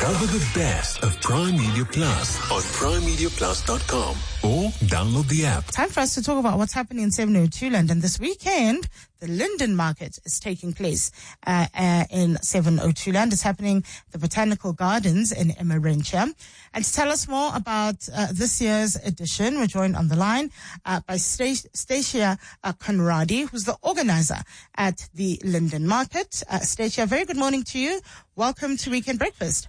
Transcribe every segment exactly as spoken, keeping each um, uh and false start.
Discover the best of Prime Media Plus on prime media plus dot com or download the app. Time for us to talk about what's happening in seven oh two Land. And this weekend, the Linden Market is taking place uh, uh, in seven oh two Land. It's happening at the Botanical Gardens in Emmarentia. And to tell us more about uh, this year's edition, we're joined on the line uh, by St- Stacia uh, Conradi, who's the organizer at the Linden Market. Uh, Stacia, very good morning to you. Welcome to Weekend Breakfast.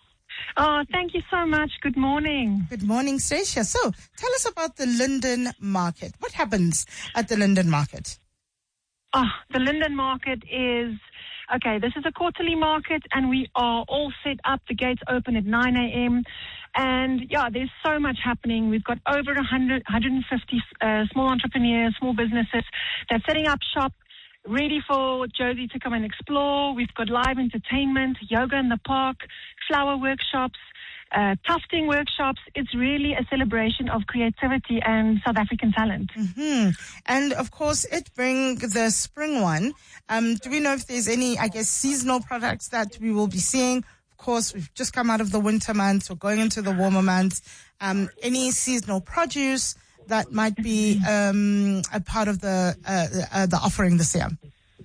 Oh, thank you so much. Good morning. Good morning, Stacia. So, tell us about the Linden Market. What happens at the Linden Market? Oh, the Linden Market is, okay, this is a quarterly market and we are all set up. The gates open at nine a.m. And yeah, there's so much happening. We've got over one hundred, one hundred fifty uh, small entrepreneurs, small businesses that are setting up shop, ready for Josie to come and explore. We've got live entertainment, yoga in the park, flower workshops, uh, tufting workshops. It's really a celebration of creativity and South African talent. Mm-hmm. And of course, it brings the spring one. Um, do we know if there's any, I guess, seasonal products that we will be seeing? Of course, we've just come out of the winter months. We're going into the warmer months. Um, any seasonal produce that might be um, a part of the uh, uh, the offering this year?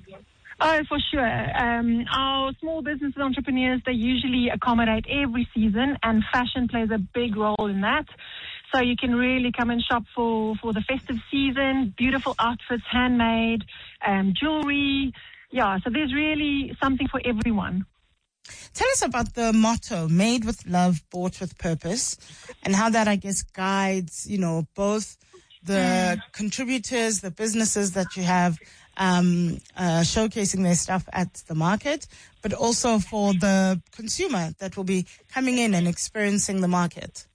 Oh, for sure. Um, our small business entrepreneurs, they usually accommodate every season, and fashion plays a big role in that. So you can really come and shop for, for the festive season, beautiful outfits, handmade, um, jewelry. Yeah, so there's really something for everyone. Tell us about the motto, made with love, bought with purpose, and how that, I guess, guides, you know, both the contributors, the businesses that you have um, uh, showcasing their stuff at the market, but also for the consumer that will be coming in and experiencing the market.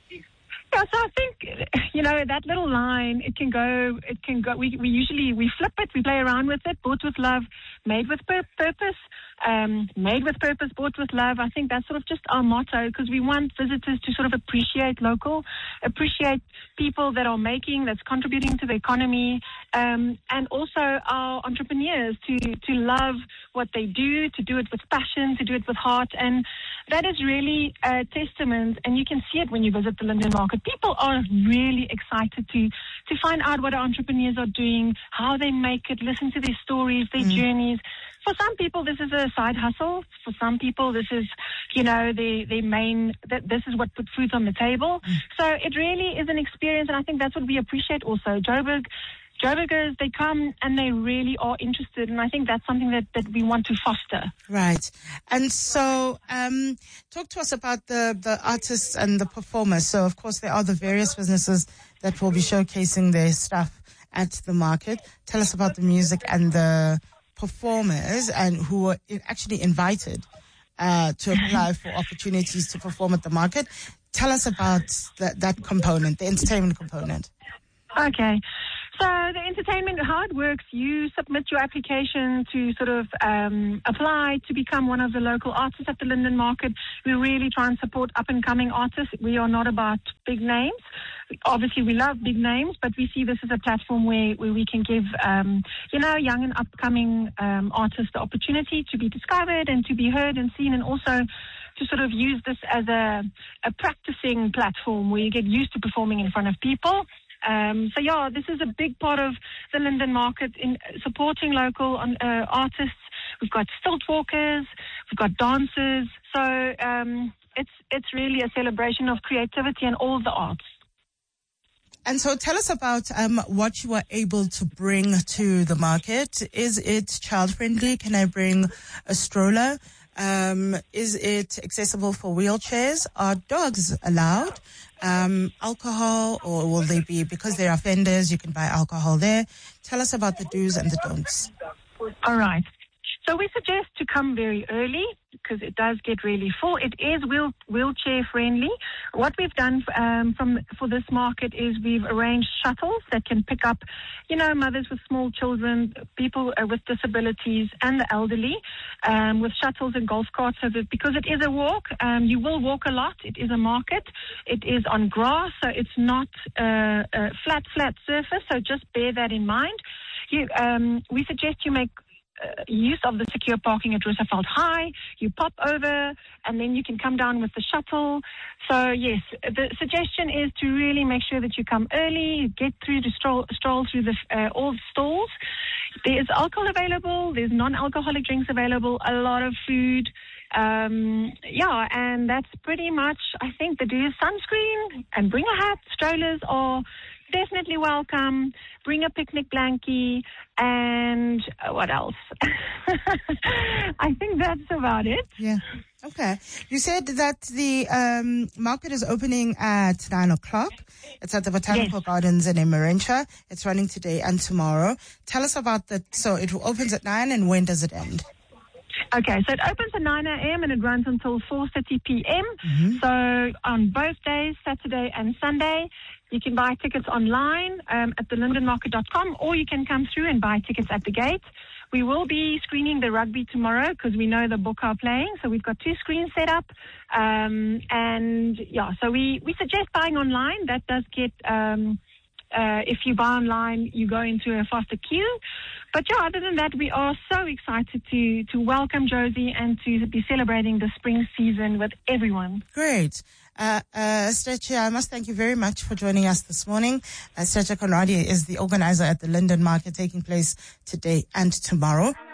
Yeah, so I think, you know, that little line, it can go, it can go, we, we usually, we flip it, we play around with it, bought with love, made with pur- purpose, um, made with purpose, bought with love. I think that's sort of just our motto, because we want visitors to sort of appreciate local, appreciate people that are making, that's contributing to the economy, um, and also our entrepreneurs to, to love what they do, to do it with passion, to do it with heart. And that is really a testament, and you can see it when you visit the Linden Market. People are really excited to to find out what our entrepreneurs are doing, how they make it, listen to their stories, their mm. journeys. For some people, this is a side hustle. For some people, this is, you know, their, their main, that this is what puts food on the table. Mm. So it really is an experience, and I think that's what we appreciate also. Joburg, Joburgers, they come and they really are interested, and I think that's something that, that we want to foster. Right. And so um, talk to us about the, the artists and the performers. So, of course, there are the various businesses that will be showcasing their stuff at the market. Tell us about the music and the performers and who were actually invited uh, to apply for opportunities to perform at the market. Tell us about that, that component, the entertainment component. Okay. So the entertainment, how it works, you submit your application to sort of um, apply to become one of the local artists at the Linden Market. We really try and support up-and-coming artists. We are not about big names. Obviously, we love big names, but we see this as a platform where, where we can give, um, you know, young and upcoming um, artists the opportunity to be discovered and to be heard and seen, and also to sort of use this as a, a practicing platform where you get used to performing in front of people. Um, so, yeah, this is a big part of the Linden Market in supporting local uh, artists. We've got stilt walkers, we've got dancers. So um, it's it's really a celebration of creativity and all of the arts. And so tell us about um, what you were able to bring to the market. Is it child-friendly? Can I bring a stroller? Um, is it accessible for wheelchairs? Are dogs allowed? Um, alcohol, or will they be, because they're vendors, you can buy alcohol there? Tell us about the do's and the don'ts. All right. So we suggest to come very early because it does get really full. It is wheel, wheelchair friendly. What we've done um, from for this market is we've arranged shuttles that can pick up, you know, mothers with small children, people uh, with disabilities, and the elderly, um, with shuttles and golf carts. So that because it is a walk, um, you will walk a lot. It is a market. It is on grass, so it's not uh, a flat, flat surface. So just bear that in mind. You, um, we suggest you make uh, use of the secure parking at Roosevelt High. You pop over, and then you can come down with the shuttle. So, yes, the suggestion is to really make sure that you come early, get through to stroll, stroll through the uh, all the stalls. There's alcohol available. There's non-alcoholic drinks available. A lot of food. Um, yeah, and that's pretty much, I think, the do is sunscreen and bring a hat. Strollers are definitely welcome. Bring a picnic blankie, and uh, what else? I think that's about it. Yeah. Okay. You said that the um, market is opening at nine o'clock. It's at the Botanical Yes. Gardens in Emmarentia. It's running today and tomorrow. Tell us about that. So it opens at nine, and when does it end? Okay, so it opens at nine a.m. and it runs until four thirty p.m. Mm-hmm. So on both days, Saturday and Sunday, you can buy tickets online um, at the linden market dot com, or you can come through and buy tickets at the gate. We will be screening the rugby tomorrow because we know the Bokke are playing. So we've got two screens set up. Um, and, yeah, so we, we suggest buying online. That does get... Um, Uh, if you buy online, you go into a faster queue. But yeah, other than that, we are so excited to, to welcome Josie and to be celebrating the spring season with everyone. Great. Uh, uh, Stretcher, I must thank you very much for joining us this morning. Uh, Stretcher Conradi is the organizer at the Linden Market taking place today and tomorrow.